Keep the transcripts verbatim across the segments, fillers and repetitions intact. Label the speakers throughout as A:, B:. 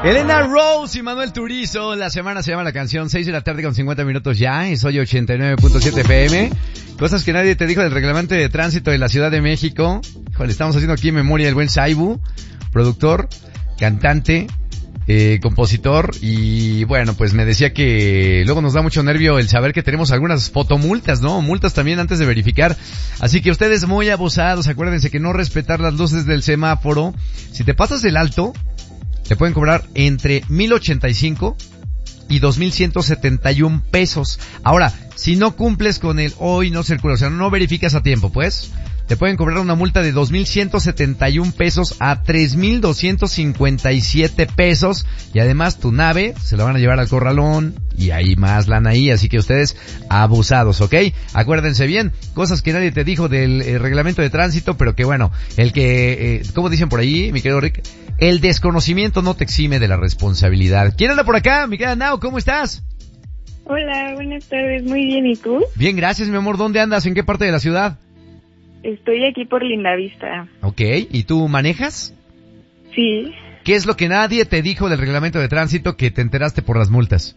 A: Elena Rose y Manuel Turizo, la semana se llama la canción, seis de la tarde con cincuenta minutos ya, es hoy ochenta y nueve punto siete F M. Cosas que nadie te dijo del reglamento de tránsito de la Ciudad de México. Híjole, estamos haciendo aquí en memoria del buen Saibu, productor, cantante, eh, compositor, y bueno, pues me decía que luego nos da mucho nervio el saber que tenemos algunas fotomultas, ¿no? Multas también antes de verificar. Así que ustedes muy abusados, acuérdense que no respetar las luces del semáforo. Si te pasas el alto, te pueden cobrar entre mil ochenta y cinco y dos mil ciento setenta y un pesos. Ahora, si no cumples con el hoy no circula, o sea, no verificas a tiempo, pues, te pueden cobrar una multa de dos mil ciento setenta y un pesos a tres mil doscientos cincuenta y siete pesos. Y además tu nave se la van a llevar al corralón y hay más lana ahí, así que ustedes abusados, ¿ok? Acuérdense bien, cosas que nadie te dijo del eh, reglamento de tránsito, pero que bueno, el que, eh, ¿cómo dicen por ahí, mi querido Rick? El desconocimiento no te exime de la responsabilidad. ¿Quién anda por acá? Mi querida Nao, ¿cómo estás?
B: Hola, buenas tardes, muy bien, ¿y tú?
A: Bien, gracias, mi amor. ¿Dónde andas? ¿En qué parte de la ciudad?
B: Estoy aquí por Lindavista.
A: Ok, ¿y tú manejas?
B: Sí.
A: ¿Qué es lo que nadie te dijo del reglamento de tránsito que te enteraste por las multas?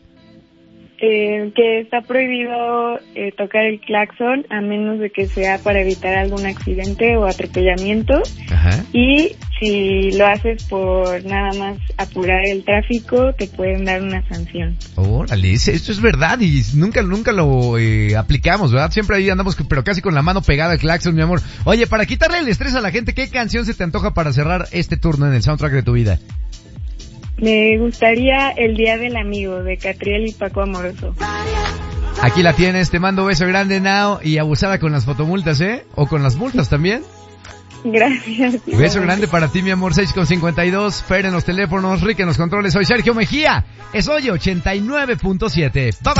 B: Eh, que está prohibido eh, tocar el claxon a menos de que sea para evitar algún accidente o atropellamiento.
A: Ajá.
B: Y si lo haces por nada más apurar el tráfico, te pueden dar una sanción.
A: Órale, esto es verdad y nunca nunca lo eh, aplicamos, ¿verdad? Siempre ahí andamos, pero casi con la mano pegada al claxon, mi amor. Oye, para quitarle el estrés a la gente, ¿qué canción se te antoja para cerrar este turno en el soundtrack de tu vida?
B: Me gustaría El Día del Amigo, de Catriel y Paco Amoroso.
A: Aquí la tienes, te mando beso grande, Nao, y abusada con las fotomultas, ¿eh? O con las multas también.
B: Gracias.
A: Beso grande para ti, mi amor, seis con cincuenta y dos, Fer en los teléfonos, Rick en los controles, soy Sergio Mejía, es hoy ochenta y nueve punto siete. Bye bye.